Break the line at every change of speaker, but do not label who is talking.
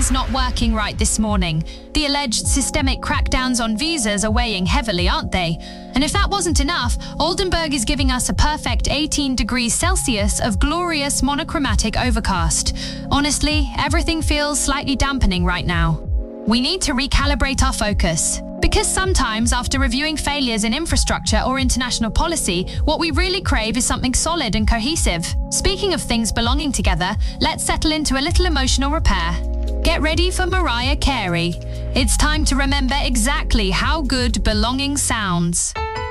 Everything's not working right this morning. The alleged systemic crackdowns on visas are weighing heavily, aren't they? And if that wasn't enough, Oldenburg is giving us a perfect 18 degrees Celsius of glorious monochromatic overcast. Honestly, everything feels slightly dampening right now. We need to recalibrate our focus. Because sometimes, after reviewing failures in infrastructure or international policy, what we really crave is something solid and cohesive. Speaking of things belonging together, let's settle into a little emotional repair. Get ready for Mariah Carey. It's time to remember exactly how good belonging sounds.